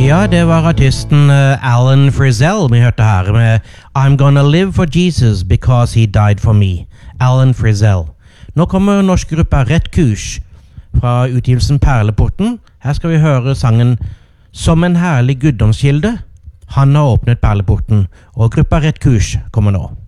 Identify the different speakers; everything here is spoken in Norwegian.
Speaker 1: Ja, det var artisten Alan Frizzell vi hørte her med I'm Gonna Live for Jesus Because He Died for Me. Alan Frizzell. Nå kommer norsk gruppe Rett Kurs fra utgivelsen Perleporten. Her skal vi høre sangen Som en herlig guddomskilde. Han har åpnet Perleporten, og gruppa Rett Kurs kommer nå.